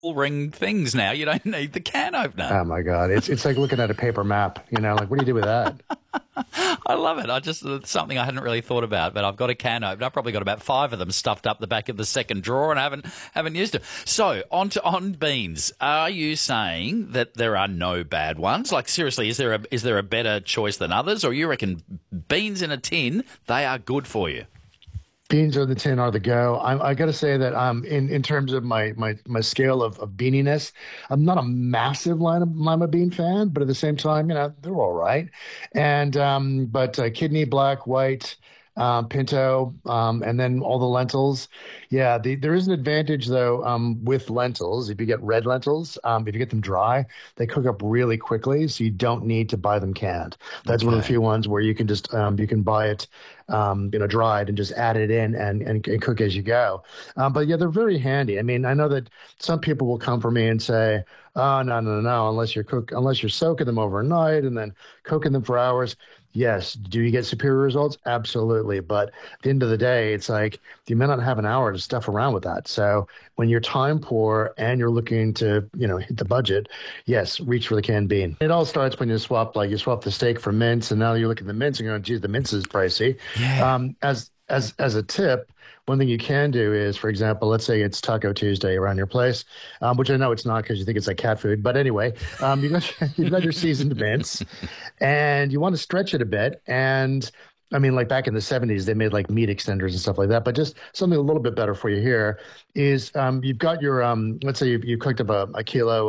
ring things now. You don't need the can opener. Oh my God. It's like looking at a paper map, like what do you do with that? I love it. It's something I hadn't really thought about, but I've got a can opener. I've probably got about 5 of them stuffed up the back of the second drawer, and I haven't used them. So on beans, are you saying that there are no bad ones? Like seriously, is there a better choice than others, or you reckon beans in a tin, they are good for you? Beans or the tin are the go. I got to say that in terms of my scale of beaniness, I'm not a massive lima bean fan, but at the same time, they're all right. And but kidney, black, white, pinto, and then all the lentils. Yeah, there is an advantage though with lentils. If you get red lentils, if you get them dry, they cook up really quickly, so you don't need to buy them canned. That's one of the Okay. few ones where you can just you can buy it dried and just add it in and cook as you go. But yeah, they're very handy. I mean, I know that some people will come for me and say, "Oh, no, no, no, unless you're soaking them overnight and then cooking them for hours." Yes. Do you get superior results? Absolutely. But at the end of the day, it's like you may not have an hour to stuff around with that. So when you're time poor and you're looking to, hit the budget, yes, reach for the canned bean. It all starts when you swap the steak for mince, and now you look at the mince and you're going, geez, the mince is pricey. Yeah. As a tip, one thing you can do is, for example, let's say it's Taco Tuesday around your place, which I know it's not because you think it's like cat food. But anyway, you've got your seasoned mince, and you want to stretch it a bit. And I mean, like back in the 70s, they made like meat extenders and stuff like that. But just something a little bit better for you here is you've got your let's say you cooked up a kilo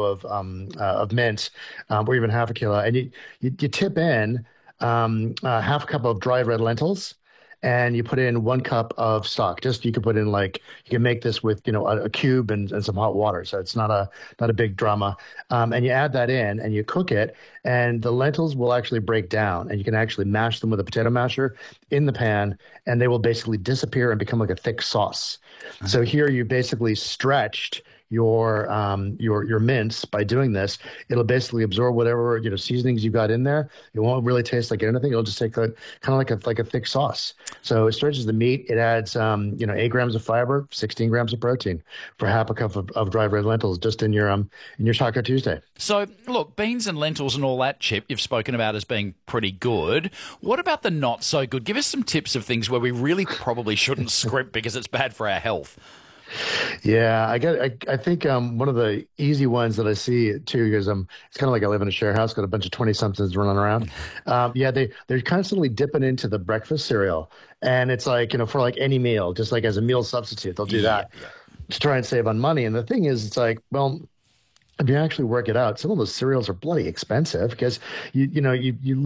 of mince, or even half a kilo, and you tip in half a cup of dried red lentils, and you put in 1 cup of stock. Just you could put in like you can make this with a cube and some hot water, so it's not a big drama. And you add that in and you cook it, and the lentils will actually break down, and you can actually mash them with a potato masher in the pan, and they will basically disappear and become like a thick sauce. So here you basically stretched your mince by doing this. It'll basically absorb whatever seasonings you've got in there. It won't really taste like anything. It'll just take kind of like a thick sauce. So it stretches the meat. It adds 8 grams of fiber, 16 grams of protein for half a cup of dried red lentils just in your Taco Tuesday. So, look, beans and lentils and all that, Chip, you've spoken about as being pretty good. What about the not so good? Give us some tips of things where we really probably shouldn't script because it's bad for our health. Yeah, I think one of the easy ones that I see too, because it's kind of like I live in a share house, got a bunch of 20-somethings running around. Yeah, they're constantly dipping into the breakfast cereal, and it's like for like any meal, just like as a meal substitute, they'll do Yeah, that yeah. to try and save on money. And the thing is, it's like, well, if you actually work it out, some of those cereals are bloody expensive because you